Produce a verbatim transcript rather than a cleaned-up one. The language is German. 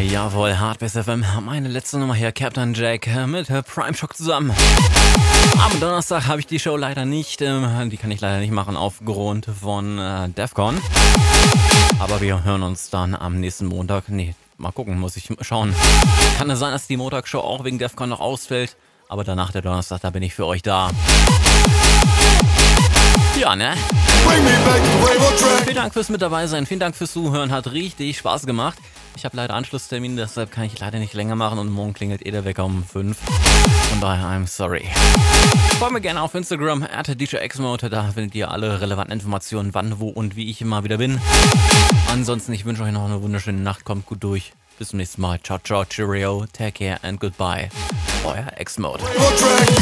Jawohl, Hardbass F M, meine letzte Nummer hier, Captain Jack mit Prime Shock zusammen. Am Donnerstag habe ich die Show leider nicht, ähm, die kann ich leider nicht machen aufgrund von äh, DEFCON. Aber wir hören uns dann am nächsten Montag, nee, mal gucken, muss ich schauen. Kann es sein, dass die Montagsshow auch wegen DEFCON noch ausfällt, aber danach der Donnerstag, da bin ich für euch da. Ja, ne? Vielen Dank fürs mit dabei sein, vielen Dank fürs Zuhören, hat richtig Spaß gemacht. Ich habe leider Anschlusstermin, deshalb kann ich leider nicht länger machen und morgen klingelt eh der Wecker um fünf. Von daher, I'm sorry. Folgt mir gerne auf Instagram, at D J X-Mode, da findet ihr alle relevanten Informationen, wann, wo und wie ich immer wieder bin. Ansonsten, ich wünsche euch noch eine wunderschöne Nacht, kommt gut durch. Bis zum nächsten Mal. Ciao, ciao, cheerio, take care and goodbye. Euer X-Mode.